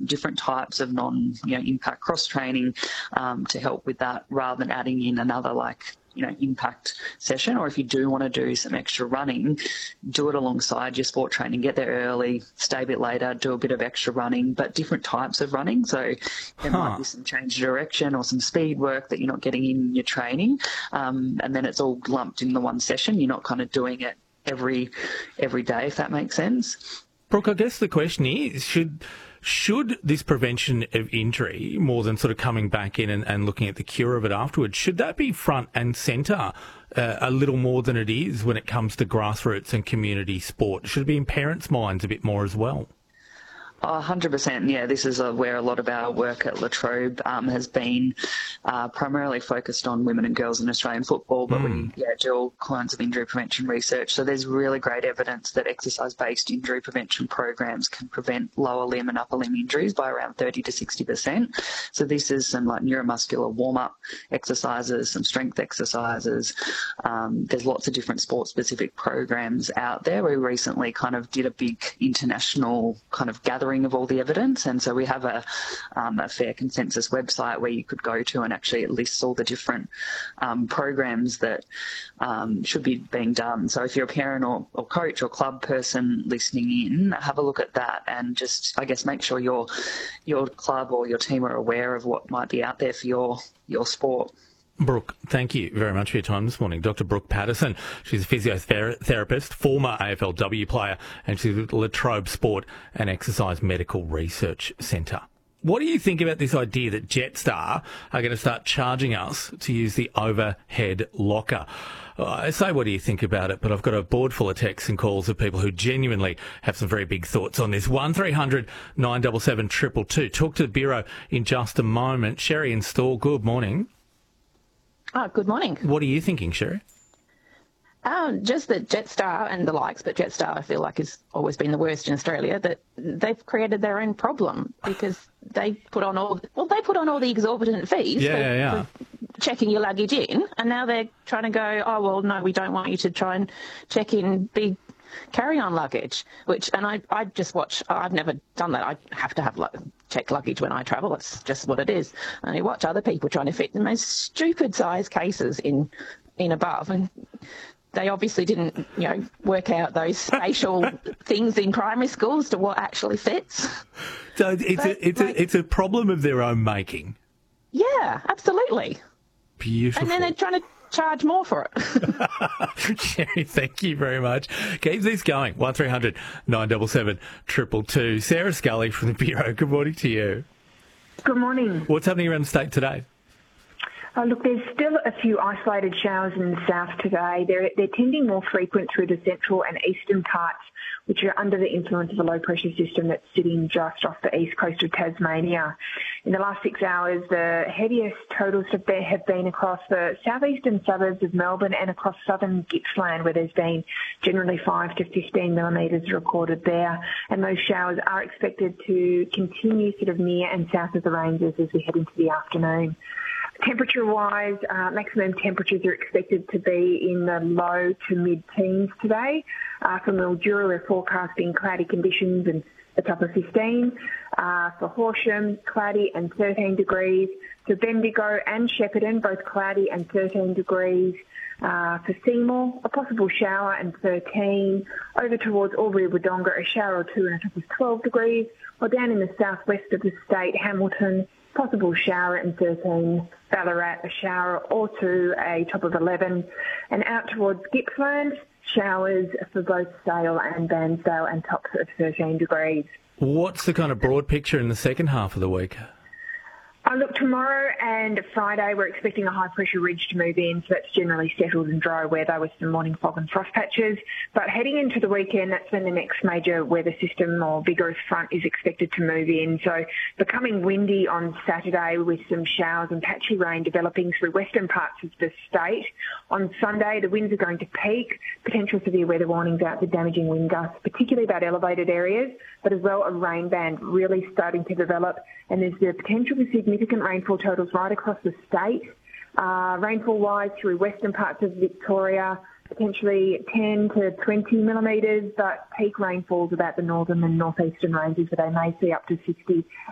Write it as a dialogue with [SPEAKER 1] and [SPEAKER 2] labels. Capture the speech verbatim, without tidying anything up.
[SPEAKER 1] different types of non, you know, impact cross training um, to help with that, rather than adding in another like, you know, impact session. Or if you do want to do some extra running, do it alongside your sport training. Get there early, stay a bit later, do a bit of extra running, but different types of running. So there huh. might be some change of direction or some speed work that you're not getting in your training, um, and then it's all lumped in the one session. You're not kind of doing it every every day, if that makes sense.
[SPEAKER 2] Brooke, I guess the question is, should should this prevention of injury, more than sort of coming back in and, and looking at the cure of it afterwards, should that be front and centre uh, a little more than it is when it comes to grassroots and community sport? Should it be in parents' minds a bit more as well?
[SPEAKER 1] Oh, one hundred percent, yeah. This is uh, where a lot of our work at La Trobe um, has been uh, primarily focused on women and girls in Australian football, but mm. we yeah, do all kinds of injury prevention research. So there's really great evidence that exercise-based injury prevention programs can prevent lower limb and upper limb injuries by around thirty to sixty percent. So this is some like neuromuscular warm-up exercises, some strength exercises. Um, there's lots of different sport-specific programs out there. We recently kind of did a big international kind of gathering of all the evidence, and so we have a, um, a Fair Consensus website where you could go to, and actually it lists all the different um, programs that um, should be being done. So if you're a parent or, or coach or club person listening in, have a look at that and just, I guess, make sure your your club or your team are aware of what might be out there for your your sport.
[SPEAKER 2] Brooke, thank you very much for your time this morning. Doctor Brooke Patterson, she's a physiotherapist, former A F L W player, and she's at La Trobe Sport and Exercise Medical Research Centre. What do you think about this idea that Jetstar are going to start charging us to use the overhead locker? I say, what do you think about it? But I've got a board full of texts and calls of people who genuinely have some very big thoughts on this. one three hundred nine seven seven two two two. Talk to the Bureau in just a moment. Sherry in Stawell, good morning.
[SPEAKER 3] Oh, good morning.
[SPEAKER 2] What are you thinking, Sherry?
[SPEAKER 3] Um, just that Jetstar and the likes, but Jetstar I feel like has always been the worst in Australia, that they've created their own problem because they put on all, well, they put on all the exorbitant fees
[SPEAKER 2] yeah,
[SPEAKER 3] for,
[SPEAKER 2] yeah, yeah.
[SPEAKER 3] for checking your luggage in, and now they're trying to go, oh, well, no, we don't want you to try and check in big carry-on luggage, which, and I, I just watch, I've never done that. I have to have check luggage when I travel. That's just what it is. And I watch other people trying to fit the most stupid size cases in, in above, and they obviously didn't, you know, work out those spatial things in primary schools to what actually fits.
[SPEAKER 2] So it's, but, a, it's, like, a, it's a problem of their own making.
[SPEAKER 3] Yeah, absolutely.
[SPEAKER 2] Beautiful.
[SPEAKER 3] And then they're trying to charge more for it.
[SPEAKER 2] Sherry, thank you very much. Keep this going. one three hundred nine seven seven two two two. Sarah Scully from the Bureau, good morning to you.
[SPEAKER 4] Good morning.
[SPEAKER 2] What's happening around the state today?
[SPEAKER 4] Uh, look, there's still a few isolated showers in the south today. They're, they're tending more frequent through the central and eastern parts, which are under the influence of a low-pressure system that's sitting just off the east coast of Tasmania. In the last six hours, the heaviest totals have been, have been across the southeastern suburbs of Melbourne and across southern Gippsland, where there's been generally five to fifteen millimetres recorded there. And those showers are expected to continue sort of near and south of the ranges as we head into the afternoon. Temperature-wise, uh, maximum temperatures are expected to be in the low to mid-teens today. Uh, for Mildura, we're forecasting cloudy conditions and a top of fifteen. Uh, for Horsham, cloudy and thirteen degrees. For Bendigo and Shepparton, both cloudy and thirteen degrees. Uh, for Seymour, a possible shower and thirteen. Over towards Albury-Wodonga, a shower or two and a top of twelve degrees. Or down in the southwest of the state, Hamilton, possible shower and thirteen. Ballarat, a shower or two, a top of eleven. And out towards Gippsland, showers for both Sale and Bairnsdale and tops of thirteen degrees.
[SPEAKER 2] What's the kind of broad picture in the second half of the week?
[SPEAKER 4] Uh, look, tomorrow and Friday we're expecting a high-pressure ridge to move in, so that's generally settled and dry weather with some morning fog and frost patches. But heading into the weekend, that's when the next major weather system or vigorous front is expected to move in. So becoming windy on Saturday with some showers and patchy rain developing through western parts of the state. On Sunday, the winds are going to peak, potential severe weather warnings out for damaging wind gusts, particularly about elevated areas, but as well a rain band really starting to develop, and there's the potential for significant rainfall totals right across the state. Uh, rainfall-wise through western parts of Victoria, potentially ten to twenty millimetres, but peak rainfalls about the northern and northeastern ranges where they may see up to sixty